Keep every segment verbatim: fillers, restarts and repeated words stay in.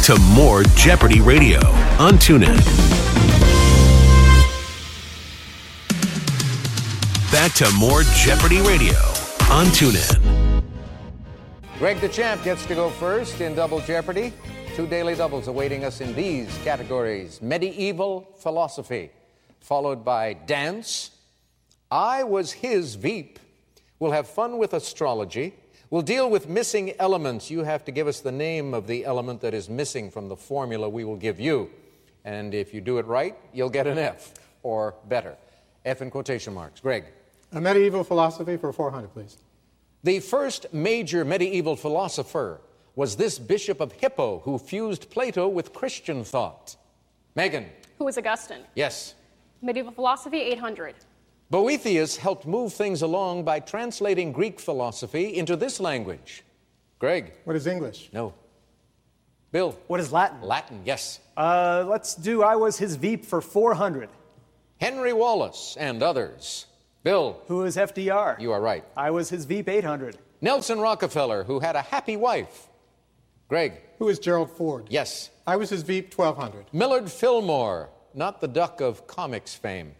to more Jeopardy Radio on TuneIn. Back to more Jeopardy Radio on TuneIn. Greg the Champ gets to go first in Double Jeopardy. Two daily doubles awaiting us in these categories. Medieval philosophy, followed by dance. I was his Veep. We'll have fun with astrology. We'll deal with missing elements. You have to give us the name of the element that is missing from the formula we will give you. And if you do it right, you'll get an F, or better. F in quotation marks. Greg. A medieval philosophy for four hundred, please. The first major medieval philosopher was this Bishop of Hippo who fused Plato with Christian thought. Megan. Who was Augustine? Yes. Medieval philosophy, eight hundred. Boethius helped move things along by translating Greek philosophy into this language. Greg. What is English? No. Bill. What is Latin? Latin, yes. Uh, let's do I was his Veep for four hundred. Henry Wallace and others. Bill. Who is F D R? You are right. I was his Veep, eight hundred. Nelson Rockefeller, who had a happy wife. Greg. Who is Gerald Ford? Yes. I was his Veep, twelve hundred. Millard Fillmore, not the duck of comics fame.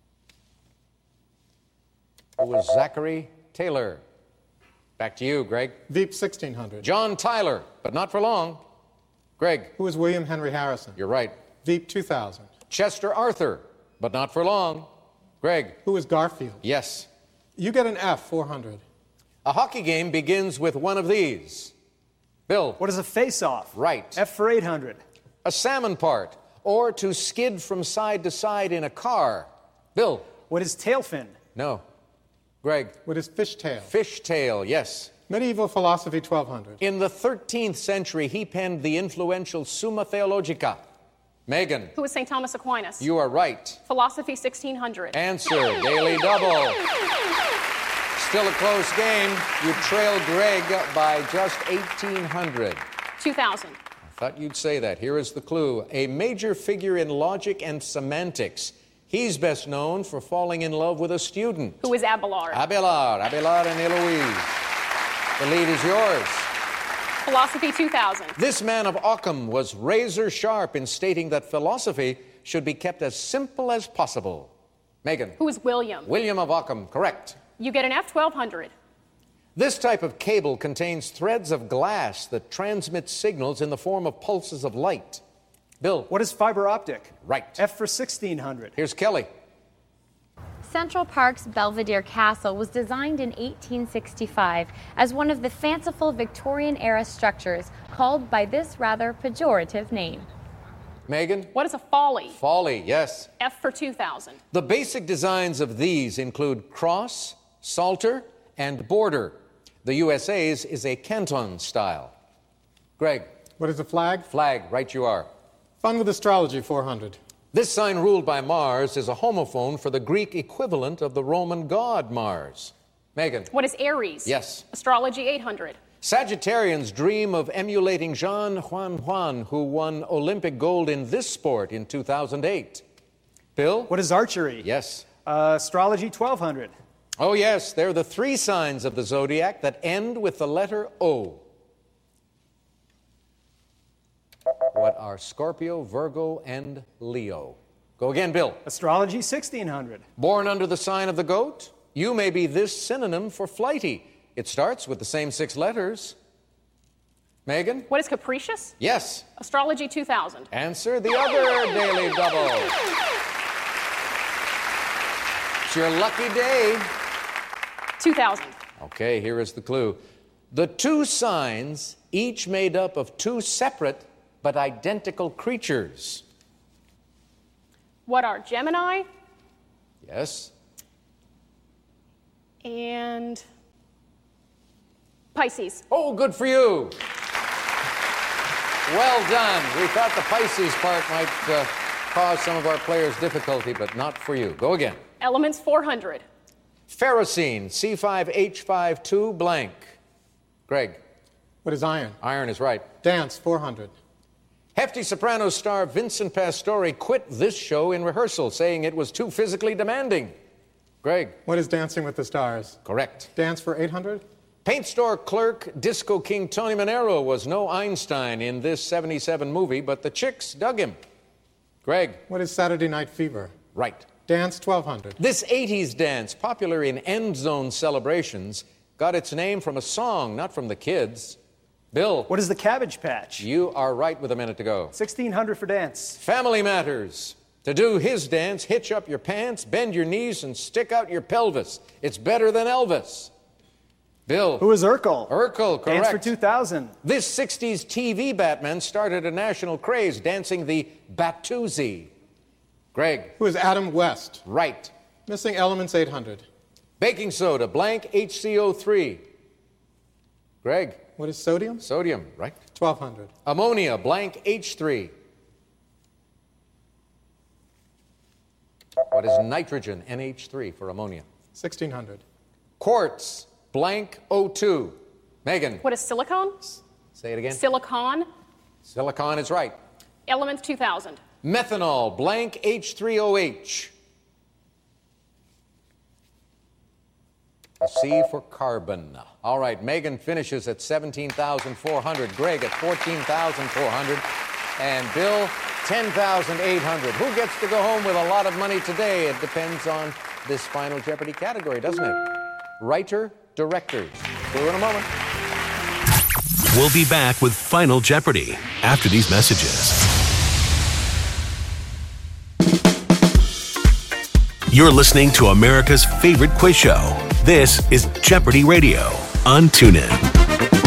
Who was Zachary Taylor? Back to you, Greg. Veep, sixteen hundred. John Tyler, but not for long. Greg. Who is William Henry Harrison? You're right. Veep, two thousand. Chester Arthur, but not for long. Greg. Who is Garfield? Yes. You get an F, four hundred. A hockey game begins with one of these. Bill. What is a face-off? Right. F for eight hundred. A salmon part, or to skid from side to side in a car. Bill. What is tail fin? No. Greg. What is fishtail? Fishtail, yes. Medieval philosophy, twelve hundred. In the thirteenth century, he penned the influential Summa Theologica. Megan. Who was Saint Thomas Aquinas? You are right. Philosophy, sixteen hundred. Answer, daily double. Still a close game. You trail Greg by just eighteen hundred. two thousand. I thought you'd say that. Here is the clue. A major figure in logic and semantics. He's best known for falling in love with a student. Who is Abelard? Abelard. Abelard and Eloise. The lead is yours. Philosophy, two thousand. This man of Occam was razor sharp in stating that philosophy should be kept as simple as possible. Megan. Who is William? William of Occam, correct. You get an F, twelve hundred. This type of cable contains threads of glass that transmit signals in the form of pulses of light. Bill. What is fiber optic? Right. F for sixteen hundred. Here's Kelly. Central Park's Belvedere Castle was designed in eighteen sixty-five as one of the fanciful Victorian-era structures called by this rather pejorative name. Megan. What is a folly? Folly, yes. F for two thousand. The basic designs of these include cross, salter, and border. The U S A's is a canton style. Greg. What is a flag? Flag, right you are. Fun with astrology, four hundred. This sign ruled by Mars is a homophone for the Greek equivalent of the Roman god Mars. Megan. What is Aries? Yes. Astrology, eight hundred. Sagittarians dream of emulating Jean Juan Juan, who won Olympic gold in this sport in two thousand eight. Bill? What is archery? Yes. Uh, astrology, twelve hundred. Oh, yes, they're the three signs of the zodiac that end with the letter O. What are Scorpio, Virgo, and Leo? Go again, Bill. Astrology, sixteen hundred. Born under the sign of the goat, you may be this synonym for flighty. It starts with the same six letters. Megan? What is capricious? Yes. Astrology, two thousand. Answer the other daily double. It's your lucky day. two thousand. Okay, here is the clue. The two signs, each made up of two separate but identical creatures. What are Gemini Yes. and Pisces? Oh, good for you. Well done. We thought the Pisces part might uh, cause some of our players difficulty, but not for you. Go again. Elements, four hundred. Ferrocene, C five H five two blank. Greg. What is iron? Iron is right. Dance, four hundred. Hefty soprano star Vincent Pastore quit this show in rehearsal, saying it was too physically demanding. Greg. What is Dancing with the Stars? Correct. Dance for eight hundred? Paint store clerk, disco king Tony Manero was no Einstein in this seventy-seven movie, but the chicks dug him. Greg. What is Saturday Night Fever? Right. Dance twelve hundred. This eighties dance, popular in end zone celebrations, got its name from a song, not from the kids. Bill. What is the Cabbage Patch? You are right with a minute to go. sixteen hundred for dance. Family Matters. To do his dance, hitch up your pants, bend your knees, and stick out your pelvis. It's better than Elvis. Bill. Who is Urkel? Urkel, correct. Dance for two thousand. This sixties T V Batman started a national craze, dancing the Batusi. Greg. Who is Adam West? Right. Missing elements eight hundred. Baking soda, blank H C O three. Greg. What is sodium? Sodium, right. twelve hundred. Ammonia, blank H three. What is nitrogen, N H three for ammonia? sixteen hundred. Quartz, blank O two. Megan. What is silicon? Say it again. Silicon. Silicon is right. Elements two thousand. Methanol, blank H three O H. A C for carbon. All right, Megan finishes at seventeen thousand four hundred. Greg at fourteen thousand four hundred. And Bill, ten thousand eight hundred. Who gets to go home with a lot of money today? It depends on this Final Jeopardy category, doesn't it? Writer, directors. See you in a moment. We'll be back with Final Jeopardy after these messages. You're listening to America's favorite quiz show. This is Jeopardy Radio on TuneIn.